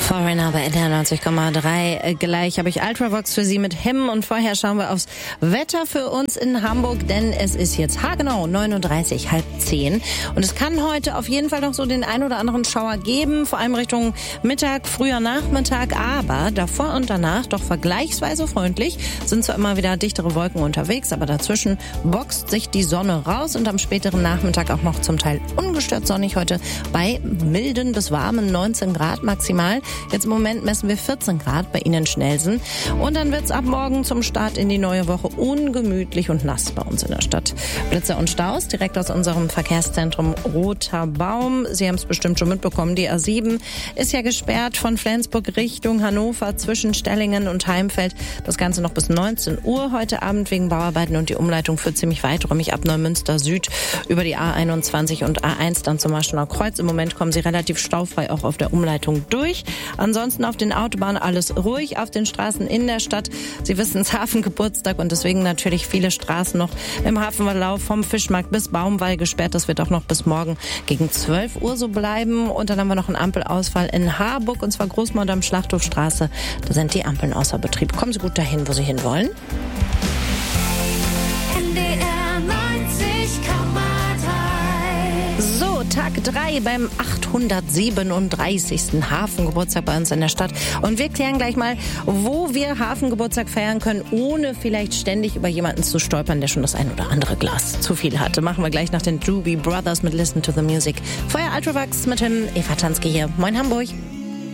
Foreigner bei NDR 90,3. Gleich habe ich Ultravox für Sie mit Him und vorher schauen wir aufs Wetter für uns in Hamburg, denn es ist jetzt haargenau 9:30, halb 10. Und es kann heute auf jeden Fall noch so den ein oder anderen Schauer geben, vor allem Richtung Mittag, früher Nachmittag, aber davor und danach doch vergleichsweise freundlich. Sind zwar immer wieder dichtere Wolken unterwegs, aber dazwischen boxt sich die Sonne raus und am späteren Nachmittag auch noch zum Teil ungestört sonnig heute bei milden bis warmen 19 Grad maximal. Jetzt im Moment messen wir 14 Grad bei Ihnen in Schnelsen. Und dann wird's ab morgen zum Start in die neue Woche ungemütlich und nass bei uns in der Stadt. Blitze und Staus direkt aus unserem Verkehrszentrum Roter Baum. Sie haben es bestimmt schon mitbekommen, die A7 ist ja gesperrt von Flensburg Richtung Hannover zwischen Stellingen und Heimfeld. Das Ganze noch bis 19 Uhr heute Abend wegen Bauarbeiten und die Umleitung führt ziemlich weiträumig ab Neumünster Süd über die A21 und A1 dann zum Marschenauer Kreuz. Im Moment kommen Sie relativ staufrei auch auf der Umleitung durch. Ansonsten auf den Autobahnen alles ruhig, auf den Straßen in der Stadt. Sie wissen, es ist Hafengeburtstag und deswegen natürlich viele Straßen noch im Hafenverlauf vom Fischmarkt bis Baumwall gesperrt. Das wird auch noch bis morgen gegen 12 Uhr so bleiben. Und dann haben wir noch einen Ampelausfall in Harburg und zwar Großmond am Schlachthofstraße. Da sind die Ampeln außer Betrieb. Kommen Sie gut dahin, wo Sie hinwollen. Tag 3 beim 837. Hafengeburtstag bei uns in der Stadt. Und wir klären gleich mal, wo wir Hafengeburtstag feiern können, ohne vielleicht ständig über jemanden zu stolpern, der schon das ein oder andere Glas zu viel hatte. Machen wir gleich nach den Doobie Brothers mit Listen to the Music. Vorher Ultravox mit dem Eva Tansky hier. Moin Hamburg.